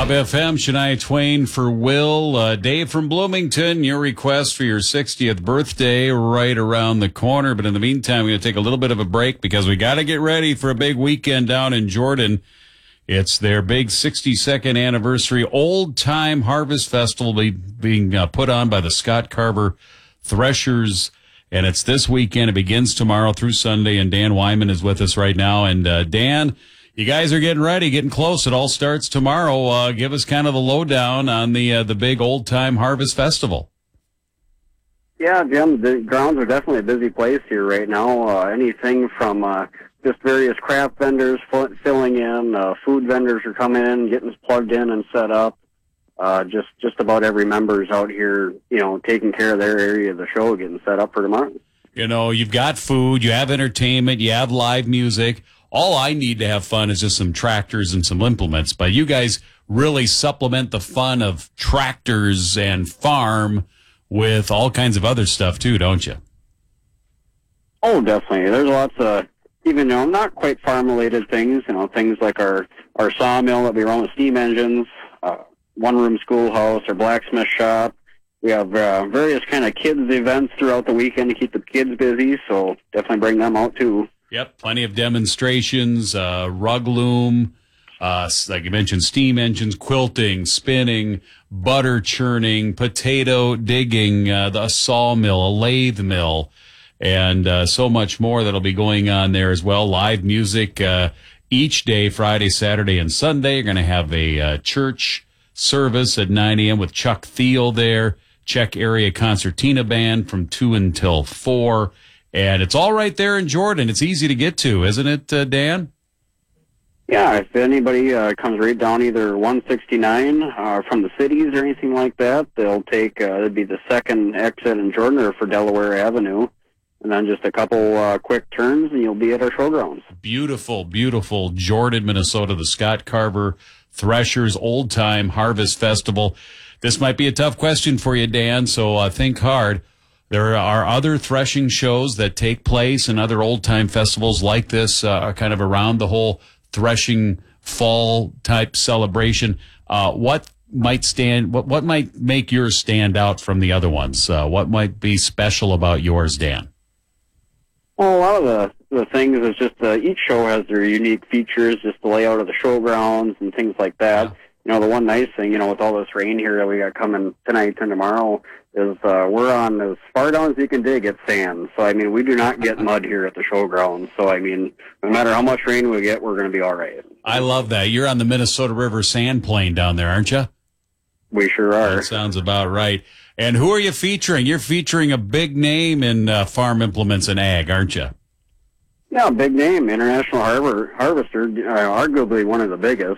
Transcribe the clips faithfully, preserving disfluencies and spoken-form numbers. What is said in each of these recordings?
Bob F M, Shania Twain for Will. Uh, Dave from Bloomington, your request for your sixtieth birthday right around the corner. But in the meantime, we're going to take a little bit of a break because we got to get ready for a big weekend down in Jordan. It's their big sixty-second anniversary Old Time Harvest Festival be, being uh, put on by the Scott Carver Threshers. And it's this weekend. It begins tomorrow through Sunday. And Dan Wyman is with us right now. And uh, Dan, you guys are getting ready, getting close. It all starts tomorrow. Uh, give us kind of the lowdown on the uh, the big Old Time Harvest Festival. Yeah, Jim, the grounds are definitely a busy place here right now. Uh, anything from uh, just various craft vendors filling in, uh, food vendors are coming in, getting plugged in and set up. Uh, just just about every member's out here, you know, taking care of their area of the show, getting set up for tomorrow. You know, you've got food, you have entertainment, you have live music. All I need to have fun is just some tractors and some implements. But you guys really supplement the fun of tractors and farm with all kinds of other stuff too, don't you? Oh, definitely. There's lots of, even, you know, not quite farm-related things, you know, things like our, our sawmill that we run with steam engines, uh, one-room schoolhouse, our blacksmith shop. We have uh, various kind of kids events throughout the weekend to keep the kids busy, so definitely bring them out too. Yep, plenty of demonstrations, uh, rug loom, uh, like you mentioned, steam engines, quilting, spinning, butter churning, potato digging, uh, the sawmill, a lathe mill, and uh, so much more that'll be going on there as well. Live music uh, each day, Friday, Saturday, and Sunday. You're going to have a uh, church service at nine a.m. with Chuck Thiel there, Czech Area Concertina Band from two until four. And it's all right there in Jordan. It's easy to get to, isn't it, uh, Dan? Yeah, if anybody uh, comes right down either one sixty-nine uh, from the cities or anything like that, they'll take, uh, it'd be the second exit in Jordan or for Delaware Avenue, and then just a couple uh, quick turns, and you'll be at our showgrounds. Beautiful, beautiful Jordan, Minnesota, the Scott Carver Threshers Old Time Harvest Festival. This might be a tough question for you, Dan, so uh, think hard. There are other threshing shows that take place and other old-time festivals like this, uh, kind of around the whole threshing fall-type celebration. Uh, what might stand? What what might make yours stand out from the other ones? Uh, what might be special about yours, Dan? Well, a lot of the, the things is just uh, each show has their unique features, just the layout of the showgrounds and things like that. Yeah. You know, the one nice thing, you know, with all this rain here that we got coming tonight and tomorrow is uh, we're on as far down as you can dig at sand. So, I mean, we do not get mud here at the showgrounds. So, I mean, no matter how much rain we get, we're going to be all right. I love that. You're on the Minnesota River sand plain down there, aren't you? We sure are. That sounds about right. And who are you featuring? You're featuring a big name in uh, farm implements and ag, aren't you? Yeah, big name, International Harver, Harvester, uh, arguably one of the biggest.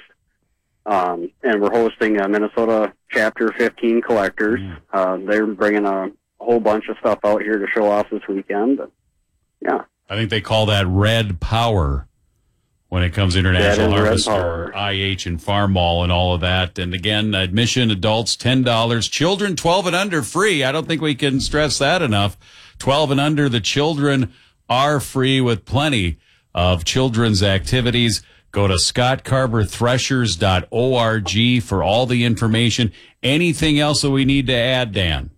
Um, and we're hosting a Minnesota Chapter fifteen collectors. Mm. Uh, they're bringing a whole bunch of stuff out here to show off this weekend. But, yeah. I think they call that Red Power when it comes to International Harvester, I H and Farm Mall and all of that. And again, admission, adults, ten dollars. Children, twelve and under, free. I don't think we can stress that enough. twelve and under, the children are free with plenty of children's activities. Go to scott carver threshers dot org for all the information. Anything else that we need to add, Dan?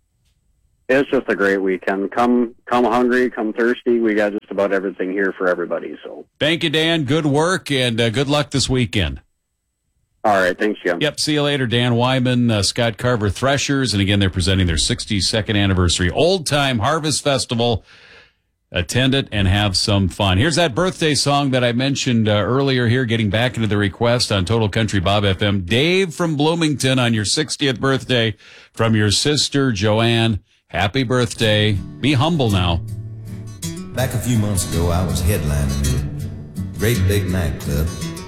It's just a great weekend. Come come hungry, come thirsty. We got just about everything here for everybody. So thank you, Dan. Good work, and uh, good luck this weekend. All right. Thanks, Jim. Yep. See you later. Dan Wyman, uh, Scott Carver Threshers. And again, they're presenting their sixty-second anniversary Old Time Harvest Festival. Attend it and have some fun. Here's that birthday song that I mentioned uh, earlier here, getting back into the request on Total Country Bob F M. Dave from Bloomington on your sixtieth birthday from your sister, Joanne. Happy birthday. Be humble now. Back a few months ago, I was headlining a great big nightclub.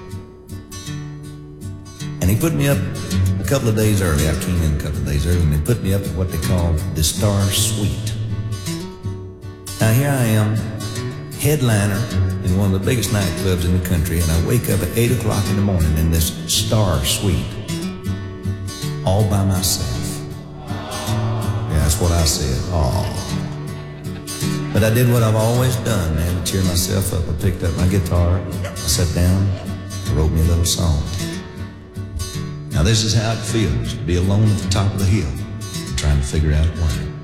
And he put me up a couple of days early. I came in a couple of days early, and they put me up at what they call the Star Suite. Now here I am, headliner in one of the biggest nightclubs in the country, and I wake up at eight o'clock in the morning in this Star Suite, all by myself. Yeah, that's what I said, aw. But I did what I've always done, man, to cheer myself up. I picked up my guitar, I sat down, I wrote me a little song. Now this is how it feels to be alone at the top of the hill, trying to figure out why.